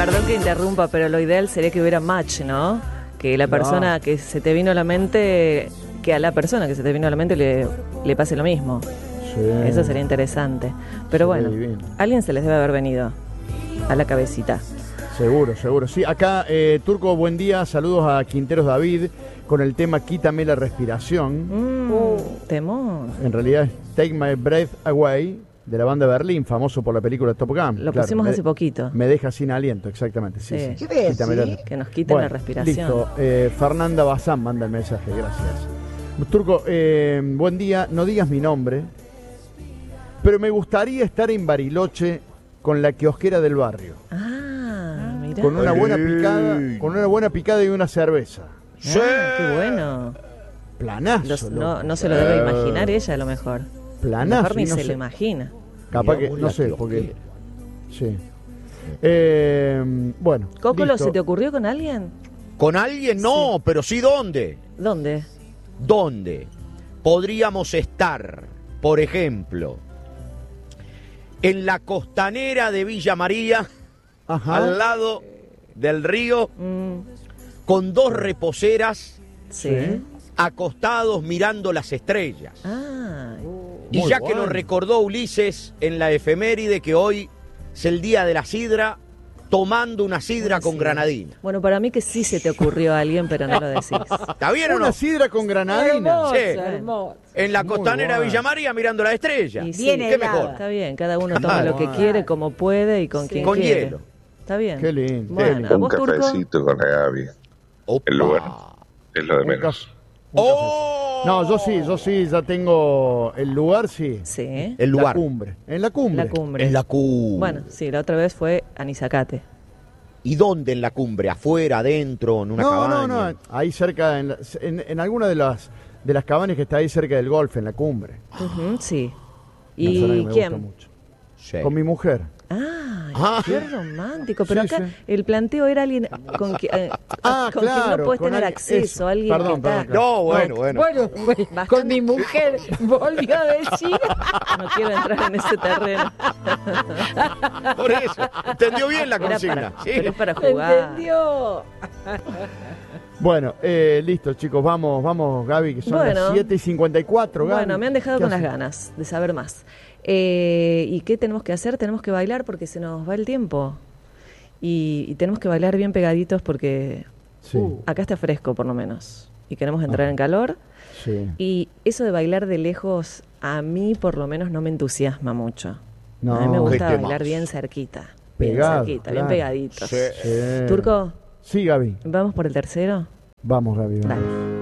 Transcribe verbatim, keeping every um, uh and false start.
Perdón que interrumpa, pero lo ideal sería que hubiera match, ¿no? Que la persona no. que se te vino a la mente, que a la persona que se te vino a la mente le, le pase lo mismo. Sí. Eso sería interesante. Pero sí, bueno, bien. Alguien se les debe haber venido a la cabecita. Seguro, seguro. Sí, acá, eh, Turco, buen día. Saludos a Quinteros David con el tema Quítame la respiración. Mm, uh, temor. En realidad es Take My Breath Away, de la banda Berlín, famoso por la película Top Gun. Lo claro, pusimos me, hace poquito. Me deja sin aliento, exactamente. Sí, sí. Sí. ¿Qué ¿Sí? La... Que nos quiten bueno, la respiración. Listo. Eh, Fernanda Bazán manda el mensaje, gracias. Turco, eh, buen día. No digas mi nombre, pero me gustaría estar en Bariloche con la kiosquera del barrio. Ah, mirá. Con una buena picada, con una buena picada y una cerveza. Sí. Ah, qué bueno. Planazo. Los, no, no se lo debe imaginar ella a lo mejor. Planazo. Mejor ni no se sé. lo imagina. Capaz que, no sé, porque... Sí. Eh, bueno. Cócolo, ¿se te ocurrió con alguien? ¿Con alguien? No, sí. Pero sí dónde. ¿Dónde? ¿Dónde? Podríamos estar, por ejemplo, en la costanera de Villa María, ajá, al lado del río, mm. con dos reposeras, sí, acostados mirando las estrellas. Ah, y ya bueno. que nos recordó Ulises en la efeméride que hoy es el día de la sidra, tomando una sidra con sidra. Granadina. Bueno, para mí que sí se te ocurrió a alguien, pero no lo decís. ¿Está bien o no? Una sidra con granadina. Hermosa, sí. Hermosa. En la Muy costanera de Villa María mirando la estrella. Y sí, ¿Qué helada. Mejor? Está bien, cada uno toma lo que quiere, como puede y con sí. quien con quiere. Hielo. Está bien. Qué lindo. Bueno, ¿a un vos, cafecito Turco? con la Gaby. Opa. El lugar es lo de menos. ¡Oh! No, yo sí, yo sí, ya tengo el lugar, sí. Sí. El lugar. La cumbre. En la cumbre. La cumbre. En la cumbre. Bueno, sí, la otra vez fue Anizacate. ¿Y dónde en la cumbre? ¿Afuera, adentro, en una no, cabaña? No, no, ahí cerca, en, la, en, en alguna de las de las cabañas que está ahí cerca del golf, en la cumbre. Uh-huh, sí. ¿Y me quién? Gusta mucho. Sí. Con mi mujer. Ah, ah, qué romántico. Pero sí, acá sí. el planteo era alguien con, que, eh, ah, con claro, quien no puedes tener alguien, acceso. eso. Alguien perdón, que está... perdón, claro. No, bueno, bueno. Bueno, bueno con mi mujer volvió a decir. No quiero entrar en ese terreno. Por eso, entendió bien la consigna. Era para, ¿sí? Pero es para jugar. ¿Entendió? Bueno, eh, listo, chicos, vamos, vamos, Gaby, que son bueno, las siete y cincuenta y cuatro, Gaby. Bueno, me han dejado con hace? las ganas de saber más. Eh, ¿Y qué tenemos que hacer? Tenemos que bailar porque se nos va el tiempo. Y, y tenemos que bailar bien pegaditos porque sí. uh, acá está fresco, por lo menos. Y queremos entrar ah. en calor. Sí. Y eso de bailar de lejos, a mí por lo menos no me entusiasma mucho. No, a mí me gusta bailar más. bien cerquita. Pegado, bien cerquita, claro. bien pegaditos. Sí. Turco, sí, Gaby. ¿vamos por el tercero? Vamos, Gaby. Vamos. Dale.